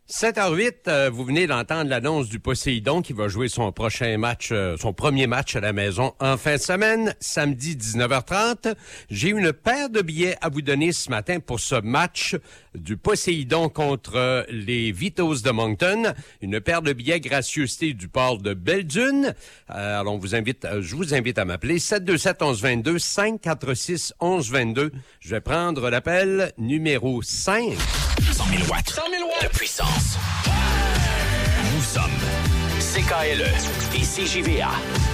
7h08, vous venez d'entendre l'annonce du Poséidon qui va jouer son prochain match, son premier match à la maison en fin de semaine, samedi 19h30. J'ai une paire de billets à vous donner ce matin pour ce match du Poséidon contre les Vitos de Moncton. Une paire de billets gracieuseté du port de Belle-Dune. Alors, je vous invite à m'appeler 727-1122, 546-1122. Je vais prendre l'appel numéro 5. 100 000 watts. 100 000 watts de puissance. Nous sommes CKLE et CJVA.